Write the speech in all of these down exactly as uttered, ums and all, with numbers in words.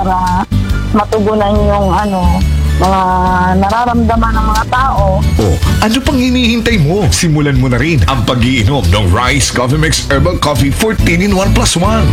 para matugunan yung ano, mga nararamdaman ng mga tao. Oh, ano pang hinihintay mo? Simulan mo na rin ang pag-iinom ng Rice Coffee Mix Herbal Coffee fourteen in one plus one.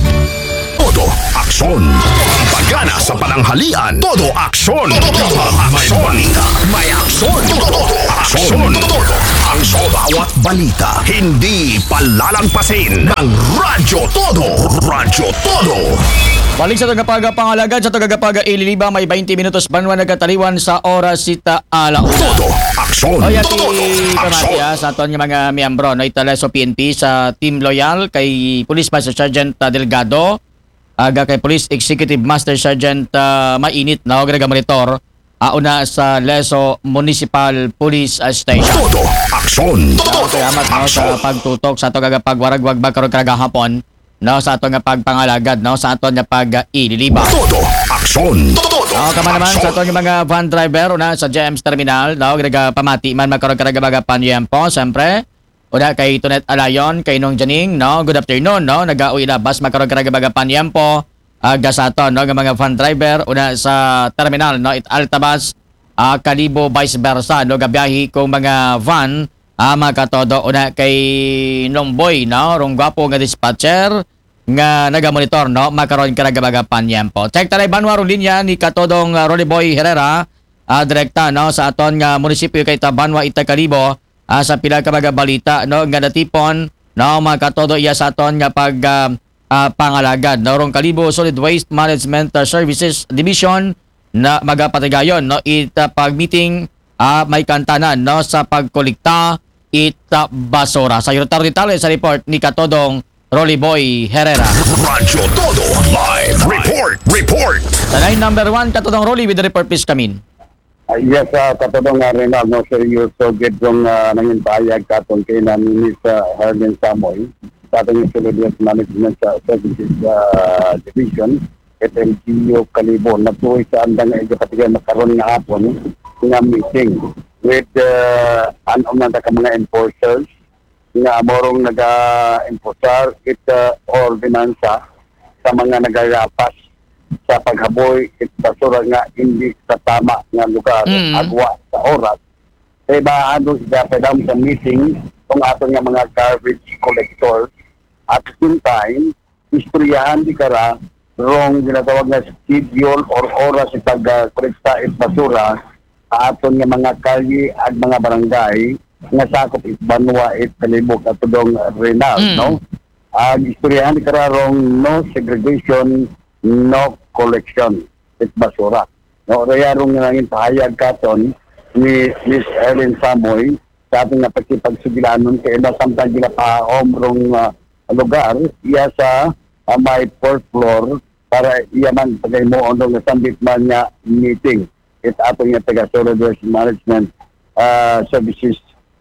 Todo aksyon. Pagana sa pananghalian. Todo aksyon. May balita. May aksyon. Todo aksyon. Ang sa bawat balita. Hindi palalagpasin ng Radyo Todo. Radyo Todo. Balik sa tagapaga pangalagad sa tagapaga ililiba may twenty minutos banwa nagkataliwan sa oras sita alauna. Todo aksyon. O yati pamati ha, sa aton nga mga miyembro no itala sa P N P sa Team Loyal kay Police Master Sergeant uh, Delgado aga kay Police Executive Master Sergeant uh, Mainit na no, graga monitor uh, una sa Leso Municipal Police Station. Todo aksyon. No, salamat no, sa pagtutok sa ato gagapagwarag-wag karon karagahapon. No, sa ato nga pagpangalagad, no, sa ato nga pag-ililiba. Todo aksyon. No, kama naman sa ato nga mga van driver una sa J M S Terminal, no, graga pamati man makaroon karagabaga panyempo, siyempre. Una kay Tonet Alayon, kay Nong Janing, no, good afternoon, no, nag-auwi na bus makaroon karagabaga panyempo. Aga sa ato, no, nga mga van driver una sa terminal, no, it Altabas, uh, Kalibo vice versa, no, gabiyahi kung mga van Ah, mga katodo, una kay Nongboy, no? Rong gwapo nga dispatcher nga naga-monitor, no? Makaroon ka nagabaga panyempo. Check talay banwa rong linya ni katodong uh, Rolly Boy Herrera, uh, direkta, no? Sa aton nga munisipyo kay Tabanwa, Itacalibo, uh, sa pila ka mga balita, no? Nga natipon, no? Mga katodo, iya sa aton nga pag uh, uh, pangalagad, no? Rong Kalibo Solid Waste Management uh, Services Division na magapatigayon, no? Ita pag-meeting uh, may kantanan, no? Sa pagkolekta ita basura. Sa Eurotar Ditale sa report ni katodong Rolly Boy Herrera. Radyo Todo Live Report. Report. Sa line number one, katodong Rolly with the report, please come in. Uh, yes, uh, katodong nga rin no, seryoso gid kung uh, nanging payag katong kay namin sa Herman Samoy sa ating Solid Waste Management uh, Services uh, Division at L G U Kalibo natuloy sa andang ikapatigan makaroon nga hapon nga meeting with uh, ano man ka mga enforcers nga morong naga-enforcer it uh, ordinansa sa mga nagarapas sa paghaboy it basura nga hindi sa tama nga lugar Mm. agwa sa oras kaya ba ano siya pedam sa meeting kung ato nga mga garbage collectors at the same time istoryahan di kara wrong ginatawag na schedule or oras sa pag-kolekta it basura aton nga mga kalye at mga barangay nga sakop it Banwa it Kalibo katudong Renal, Mm. no? Ang istoryahan ni kararong no segregation, no collection it basura. No, rayarong nga nanging pahayag katon ni Miss Ellen Samoy sa ating napagkipagsugilanon kaya na samtang ginapaom rong uh, lugar iya sa uh, may fourth floor para iya man pagay mo ondong nasambit man nga meeting it ato nga taga Solid Waste Management uh, Services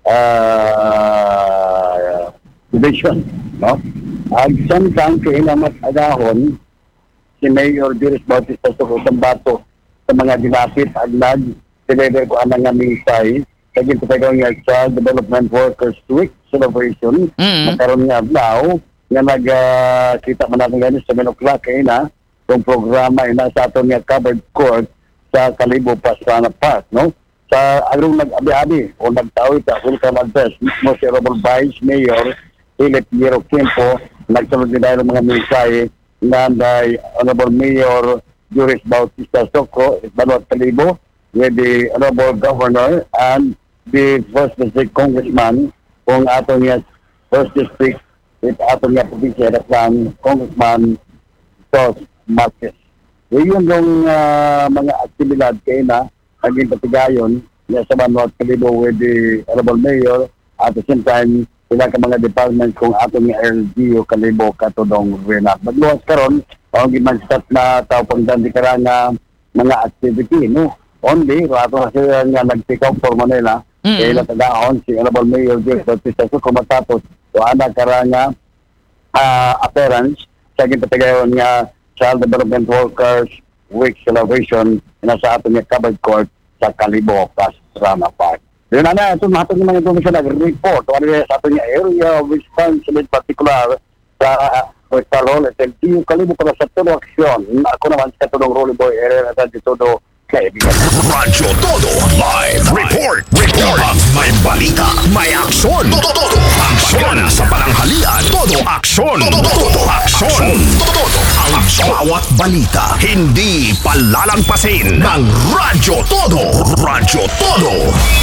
uh, Division, no? Ang samtang kainamat agahon si Mayor Diris Bautista sa Cotabato sa mga dinapit aglag sinede ko anang nga misay sa gintatagaw nga Child Development Workers Week celebration Mm. makaroon nga adlaw nga nagkita man natin ganyan sa seven o'clock kay na yung programa ina sa aton nga covered court sa Kalibo Pastrana Park, no? Sa agrong nag-abi-abi o nagtawid sa welcome address mismo si Honorable Vice Mayor Philip Yero Quimpo nagsunod din dahil ng mga mensahe na by Honorable Mayor Juris Bautista Soco at Banwa Kalibo with the Honorable Governor and the First District Congressman kung ato niya First District at ato niya Provincia Plan Congressman Tos Marquez. Yung yung uh, mga aktibidad kayo na naging patigayon niya sa Banwa Kalibo with the Honorable Mayor at the same time sila ka mga departments kung ato ni L G U Kalibo katudong Renak. Magluwas karon ang gimanstat na tao pang dandi karanga mga activity no. Only rato na sila nga nag-pick up for Manila. Mm. Kaya natagaon si Honorable Mayor Jules Bautista so kumatapos so ana karanga uh, appearance sa gintagayon nga Child Development Workers Week celebration na sa ato niya covered court sa Kalibo Pastrana Park. Yun na, ito natin yung mga information nag-report. Ano sa ato niya area of responsibility particular sa Postal Hall, at L T U Kalibo para sa todo aksyon. Ako naman sa Tudong Rolly Boy Herrera sa todo kaibigan. Radyo Todo Live Report. Report. Kapag may balita, may aksyon. Todo Todo. Ang pagana sa pananghalian. Todo aksyon. Todo Todo. Aksyon. Todo Todo. Ang bawat balita. Hindi palalampasin ng Radyo Todo. Radyo Todo.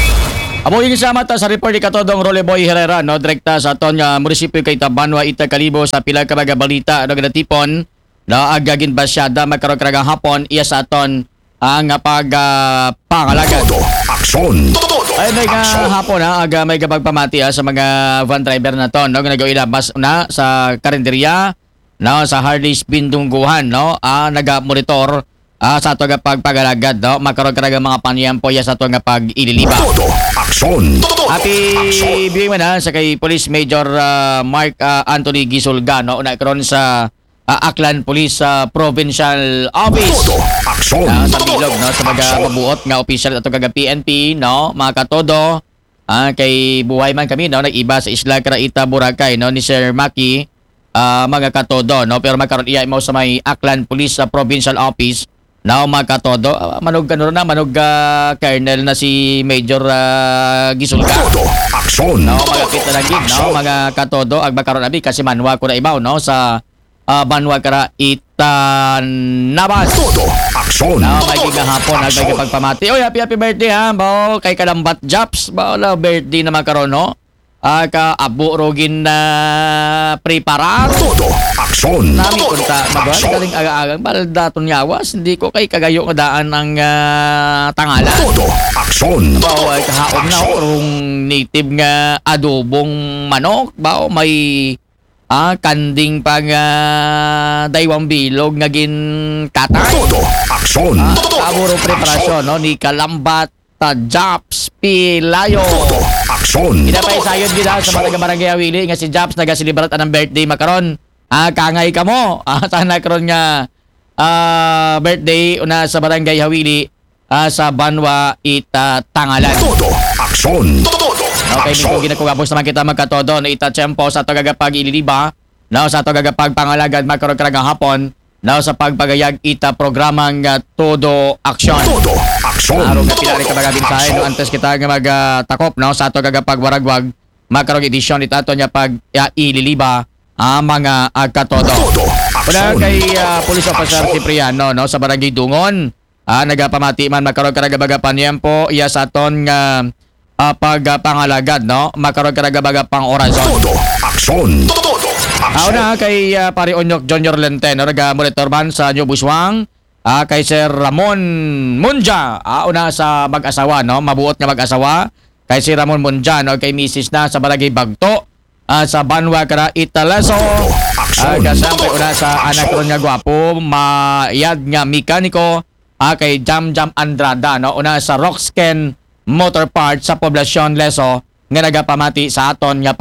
Amo yung isama ta sa report ni Katodong Rolly Boy Herrera, no, direkta sa aton nga munisipyo kay Tabanwa, Ita Kalibo sa pila ka mga balita ano nga tipon na agagin basyada magkaroon karagang hapon iya sa aton ang pag uh, pangalagan. Todo aksyon. Todo Todo. Ay may nga Aksyon. hapon ha, aga may kapagpamati ha, sa mga van driver na to, no, nga ilabas na sa karinderya, no, sa Harley's Bindungguhan, no, ah, naga-monitor ah, sa ato nga pagpagalagad, no, magkaroon karagang mga paniyampo iya sa ato nga pag-ililiba. Todo aksyon. Todo Todo. Happy Aksyon. viewing man ha, sa kay Police Major uh, Mark uh, Anthony Gisulga, no, una karon sa uh, Aklan Police uh, Provincial Office. Todo aksyon. Uh, sa bilog, no, sa mga Aksyon. mabuot nga official ato kaga P N P, no, mga katodo. Ah, kay buhay man kami, no, nag-iba sa Isla Caraita, Boracay, no, ni Sir Maki, ah, mga katodo, no, pero magkaroon iya mo sa may Aklan Police uh, Provincial Office. Now, mga katodo, uh, manog ano na, manog uh, Colonel na si Major uh, Gisulga. Todo aksyon. No, mga kita na gig, no, Aksyon. mga katodo, ag magkaroon abi kasi manwa ko na ibaw, no, sa uh, Banwa Kara Itanabas. Todo aksyon. No, may Todo hapon, ag may aksyon. pagpamati. Oy, happy happy birthday ha, bao kay Kalambat Japs, bao la birthday na magkaroon, no. Ah, ka abo rogin na preparar. Todo aksyon. Nami Todo kunta magwal aksyon. kaling aga-agang baldaton yawas, hindi ko kay kagayo nga daan ang uh, tangalan. Todo aksyon. Bao ay kahaom na urong native nga adobong manok, bao may ah, kanding pang uh, daywang bilog nga gin katay. Todo aksyon. Ah, Todo kaburo preparasyon, no, ni Kalambat ta Japs Pilayo. Todo aksyon. Pinapay sayod gila sa mga barangay Awili nga si Japs nagasilibrat anang birthday makaron. Ah, kangay ka mo. Ah, sana karon nga ah, birthday una sa barangay Hawili ah, sa Banwa Ita Tangalan. Todo aksyon. Todo Okay, aksyon. nito ginakugabos naman kita magkatodo na Ita Tiyempo sa tagagapag ililiba. Now sa tagagapag pangalagad magkaroon karagang hapon. Now sa pagpagayag ita programang uh, Todo Aksyon. Todo aksyon. Araw nga pinari ka bagabin sa akin, no, antes kita nga magtakop, no, sa ato kagapag waragwag, magkarong edisyon ita ato niya pag uh, ililiba ang mga uh, katodo. Todo Una aksyon. kay uh, Police Officer Aksyon. Cipriano, no, sa Barangay Dungon, ah, nagapamati man magkaroon karagabaga panyempo iya sa aton nga uh, pagpangalagad, no, magkaroon karagabaga pang orason. Todo aksyon. Todo Ah, una kay uh, Pari Onyok Junior Lenten, no, naga-monitor man sa New Buswang. Ah, kay Sir Ramon Munja, ah, una sa mag-asawa, no, mabuot nga mag-asawa. Kay si Ramon Munja, no, kay Missus na sa Barangay Bagto, ah, sa Banwa Kara Italaso. Ah, kasama una sa anak ron nga gwapo, mayad nga mekaniko, ah, kay Jam Jam Andrada, no, una sa Roxken Motor Parts sa poblasyon Leso nga nagapamati sa aton nga